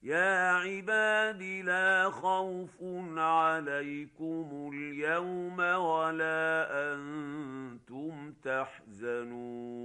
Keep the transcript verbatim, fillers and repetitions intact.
يا عباد لا خوف عليكم اليوم ولا أنتم تحزنون